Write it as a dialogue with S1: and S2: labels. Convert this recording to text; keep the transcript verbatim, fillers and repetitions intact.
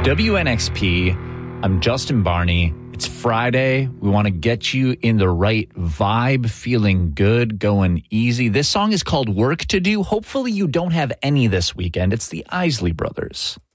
S1: W N X P, I'm Justin Barney. It's Friday. We want to get you in the right vibe, feeling good, going easy. This song is called Work to Do. Hopefully you don't have any this weekend. It's the Isley Brothers.